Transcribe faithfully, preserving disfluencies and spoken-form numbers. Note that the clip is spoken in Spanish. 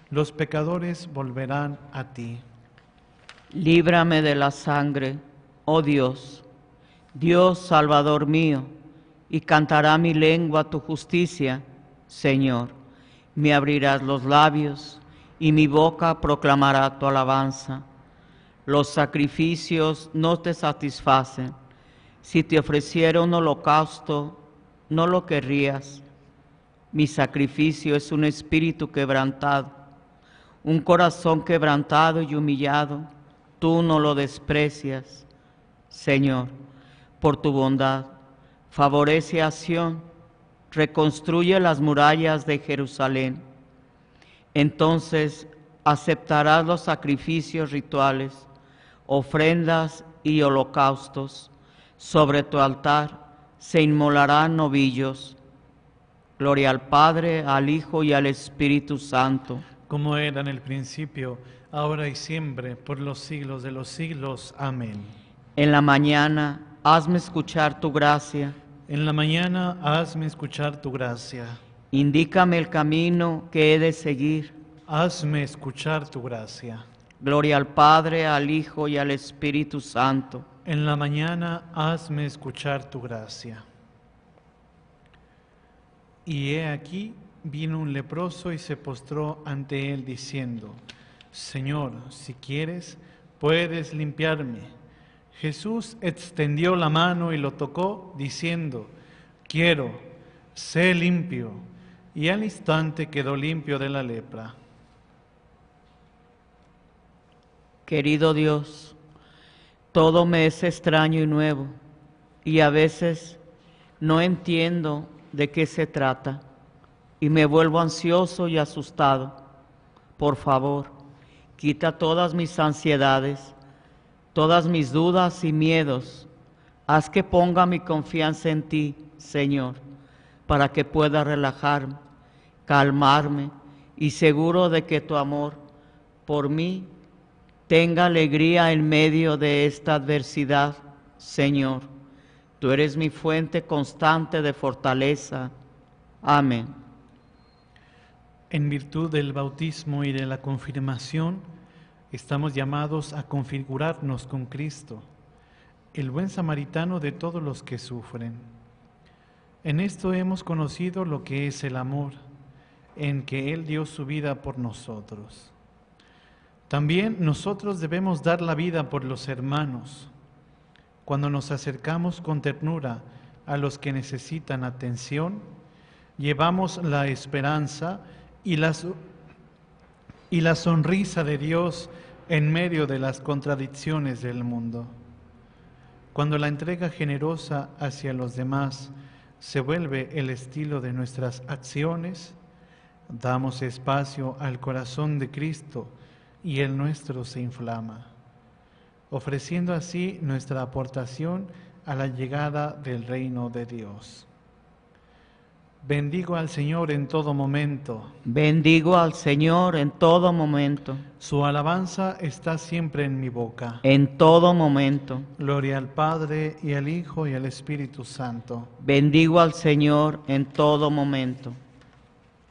Los pecadores volverán a ti. Líbrame de la sangre, oh Dios, Dios Salvador mío, y cantará mi lengua tu justicia, Señor. Me abrirás los labios, y mi boca proclamará tu alabanza. Los sacrificios no te satisfacen. Si te ofreciera un holocausto, no lo querrías. Mi sacrificio es un espíritu quebrantado, un corazón quebrantado y humillado. Tú no lo desprecias. Señor, por tu bondad, favorece a Sión, reconstruye las murallas de Jerusalén. Entonces aceptarás los sacrificios rituales, ofrendas y holocaustos. Sobre tu altar se inmolarán novillos. Gloria al Padre, al Hijo y al Espíritu Santo. Como era en el principio, ahora y siempre, por los siglos de los siglos. Amén. En la mañana, hazme escuchar tu gracia. En la mañana, hazme escuchar tu gracia. Indícame el camino que he de seguir. Hazme escuchar tu gracia. Gloria al Padre, al Hijo y al Espíritu Santo. En la mañana, hazme escuchar tu gracia. Y he aquí, vino un leproso y se postró ante él diciendo: Señor, si quieres, puedes limpiarme. Jesús extendió la mano y lo tocó, diciendo: Quiero, sé limpio. Y al instante quedó limpio de la lepra. Querido Dios, todo me es extraño y nuevo, y a veces no entiendo de qué se trata, y me vuelvo ansioso y asustado. Por favor, quita todas mis ansiedades, todas mis dudas y miedos. Haz que ponga mi confianza en ti, Señor, para que pueda relajarme, calmarme, y seguro de que tu amor por mí tenga alegría en medio de esta adversidad, Señor. Tú eres mi fuente constante de fortaleza. Amén. En virtud del bautismo y de la confirmación, estamos llamados a configurarnos con Cristo, el buen samaritano de todos los que sufren. En esto hemos conocido lo que es el amor, en que Él dio su vida por nosotros. También nosotros debemos dar la vida por los hermanos. Cuando nos acercamos con ternura a los que necesitan atención, llevamos la esperanza y la, y la sonrisa de Dios en medio de las contradicciones del mundo. Cuando la entrega generosa hacia los demás se vuelve el estilo de nuestras acciones, damos espacio al corazón de Cristo y el nuestro se inflama, ofreciendo así nuestra aportación a la llegada del reino de Dios. Bendigo al Señor en todo momento. Bendigo al Señor en todo momento. Su alabanza está siempre en mi boca. En todo momento. Gloria al Padre, y al Hijo, y al Espíritu Santo. Bendigo al Señor en todo momento.